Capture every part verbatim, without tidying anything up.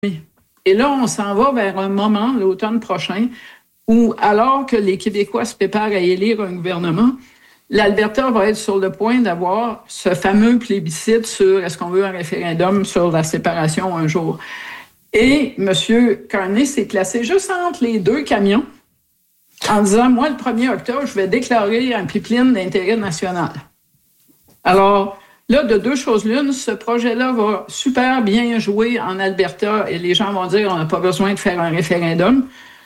Et là, on s'en va vers un moment, l'automne prochain, où alors que les Québécois se préparent à élire un gouvernement, l'Alberta va être sur le point d'avoir ce fameux plébiscite sur est-ce qu'on veut un référendum sur la séparation un jour. Et M. Carney s'est placé juste entre les deux camions en disant, moi, le premier octobre, je vais déclarer un pipeline d'intérêt national. Alors, là, de deux choses l'une, ce projet-là va super bien jouer en Alberta et les gens vont dire, on n'a pas besoin de faire un référendum.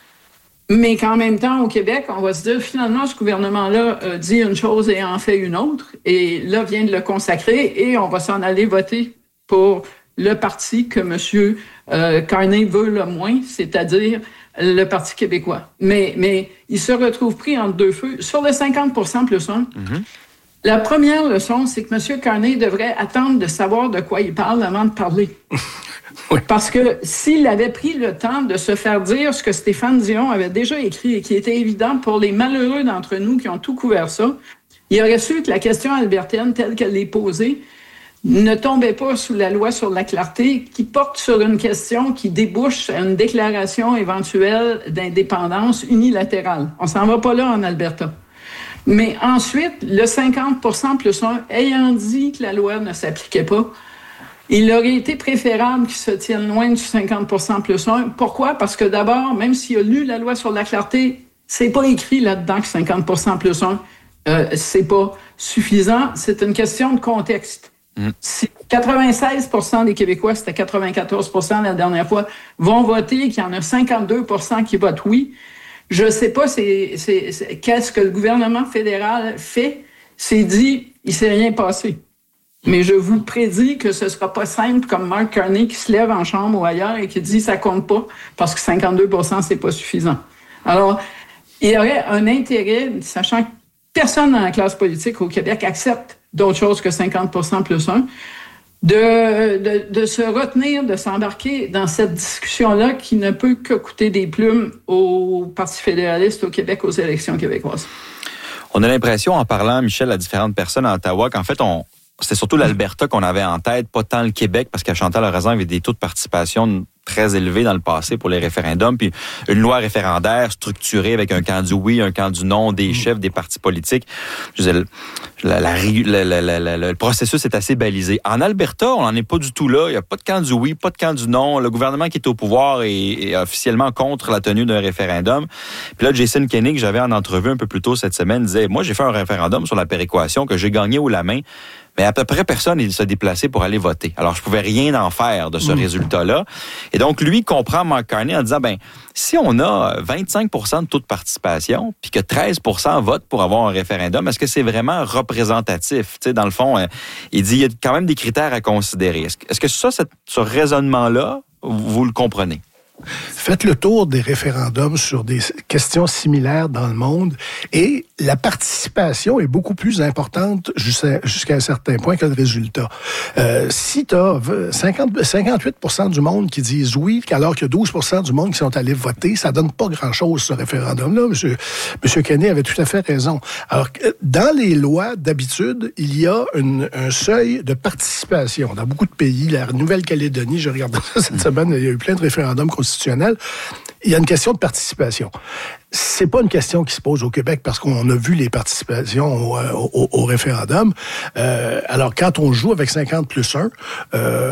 Mais qu'en même temps, au Québec, on va se dire, finalement, ce gouvernement-là euh, dit une chose et en fait une autre. Et là, vient de le consacrer et on va s'en aller voter pour le parti que M. Euh, Carney veut le moins, c'est-à-dire le Parti québécois. Mais, mais il se retrouve pris entre deux feux. Sur le cinquante pour cent plus un, mm-hmm. La première leçon, c'est que M. Carney devrait attendre de savoir de quoi il parle avant de parler. Oui. Parce que s'il avait pris le temps de se faire dire ce que Stéphane Dion avait déjà écrit et qui était évident pour les malheureux d'entre nous qui ont tout couvert ça, il aurait su que la question albertaine telle qu'elle est posée ne tombait pas sous la loi sur la clarté qui porte sur une question qui débouche à une déclaration éventuelle d'indépendance unilatérale. On s'en va pas là en Alberta. Mais ensuite, le cinquante pour cent plus un, ayant dit que la loi ne s'appliquait pas, il aurait été préférable qu'il se tienne loin du cinquante pour cent plus un. Pourquoi? Parce que d'abord, même s'il a lu la loi sur la clarté, c'est pas écrit là-dedans que cinquante pour cent plus un, euh, c'est pas suffisant. C'est une question de contexte. Mmh. Si quatre-vingt-seize pour cent des Québécois, c'était quatre-vingt-quatorze pour cent la dernière fois, vont voter et qu'il y en a cinquante-deux pour cent qui votent oui, je sais pas c'est, c'est, c'est, qu'est-ce que le gouvernement fédéral fait. C'est dit, il s'est rien passé. Mais je vous prédis que ce sera pas simple comme Mark Carney qui se lève en chambre ou ailleurs et qui dit ça compte pas parce que cinquante-deux pour cent c'est pas suffisant. Alors, il y aurait un intérêt, sachant que personne dans la classe politique au Québec accepte d'autre chose que cinquante pour cent plus un, de, de, de se retenir, de s'embarquer dans cette discussion-là qui ne peut que coûter des plumes au Parti fédéraliste au Québec aux élections québécoises. On a l'impression, en parlant, Michel, à différentes personnes à Ottawa, qu'en fait, on c'était surtout l'Alberta qu'on avait en tête, pas tant le Québec, parce qu'à Chantal-Oraison, il y avait des taux de participation très élevés dans le passé pour les référendums, puis une loi référendaire structurée avec un camp du oui, un camp du non, des chefs, des partis politiques. Je disais, la, la, la, la, la, la, le processus est assez balisé. En Alberta, on n'en est pas du tout là. Il n'y a pas de camp du oui, pas de camp du non. Le gouvernement qui est au pouvoir est, est officiellement contre la tenue d'un référendum. Puis là, Jason Kenney, que j'avais en entrevue un peu plus tôt cette semaine, disait, moi, j'ai fait un référendum sur la péréquation que j'ai gagné haut la main. Mais à peu près personne ne s'est déplacé pour aller voter. Alors, je pouvais rien en faire de ce mmh. résultat-là. Et donc, lui comprend Mark Carney en disant, ben, si on a vingt-cinq pour cent de taux de participation, puis que treize pour cent votent pour avoir un référendum, est-ce que c'est vraiment représentatif? Tu sais, dans le fond, euh, il dit, il y a quand même des critères à considérer. Est-ce, est-ce que ça, cette, ce raisonnement-là, vous le comprenez? Faites le tour des référendums sur des questions similaires dans le monde et la participation est beaucoup plus importante jusqu'à, jusqu'à un certain point que le résultat. Euh, si tu as cinquante-huit pour cent du monde qui disent oui, alors qu'il y a douze pour cent du monde qui sont allés voter, ça donne pas grand-chose, ce référendum-là. Monsieur, Monsieur Kenney avait tout à fait raison. Alors, dans les lois, d'habitude, il y a une, un seuil de participation. Dans beaucoup de pays, la Nouvelle-Calédonie, je regardais ça cette semaine, il y a eu plein de référendums constitutionnels. Il y a une question de participation. C'est pas une question qui se pose au Québec parce qu'on a vu les participations au, au, au référendum. Euh, alors, quand on joue avec cinquante plus un, euh,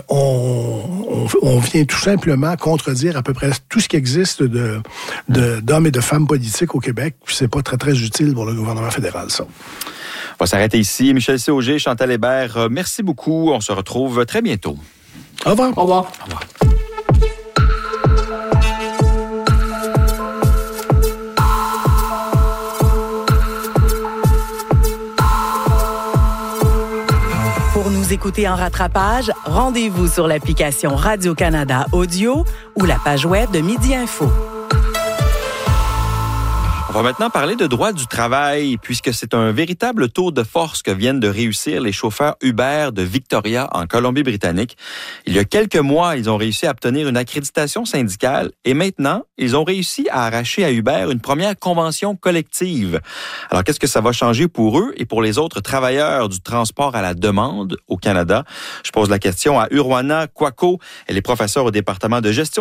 on, on, on vient tout simplement contredire à peu près tout ce qui existe de, de, d'hommes et de femmes politiques au Québec. C'est pas très, très utile pour le gouvernement fédéral, ça. On va s'arrêter ici. Michel Sauger, Chantal Hébert, merci beaucoup. On se retrouve très bientôt. Au revoir. Au revoir. Au revoir. Pour nous écouter en rattrapage, rendez-vous sur l'application Radio-Canada Audio ou la page web de Midi Info. On va maintenant parler de droit du travail, puisque c'est un véritable tour de force que viennent de réussir les chauffeurs Uber de Victoria, en Colombie-Britannique. Il y a quelques mois, ils ont réussi à obtenir une accréditation syndicale et maintenant, ils ont réussi à arracher à Uber une première convention collective. Alors, qu'est-ce que ça va changer pour eux et pour les autres travailleurs du transport à la demande au Canada? Je pose la question à Urwana Kwako. Elle est professeure au département de gestion